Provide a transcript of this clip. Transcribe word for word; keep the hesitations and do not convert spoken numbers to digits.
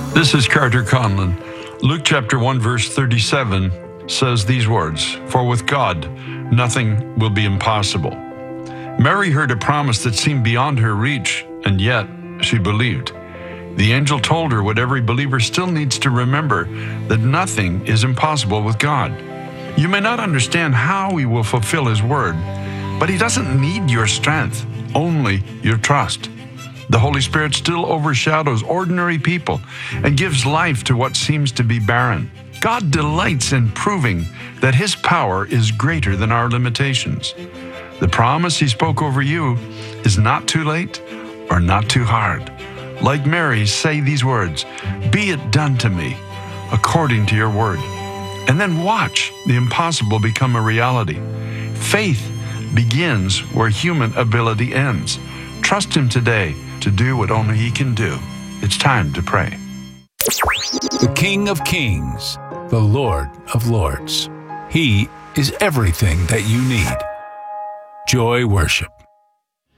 This is Carter Conlon. Luke chapter one, verse thirty-seven says these words, "For with God, nothing will be impossible." Mary heard a promise that seemed beyond her reach, and yet she believed. The angel told her what every believer still needs to remember, that nothing is impossible with God. You may not understand how He will fulfill His word, but He doesn't need your strength, only your trust. The Holy Spirit still overshadows ordinary people and gives life to what seems to be barren. God delights in proving that His power is greater than our limitations. The promise He spoke over you is not too late or not too hard. Like Mary, say these words, "Be it done to me according to your word." And then watch the impossible become a reality. Faith begins where human ability ends. Trust Him today to do what only He can do. It's time to pray. The King of Kings, the Lord of Lords. He is everything that you need. Joy Worship.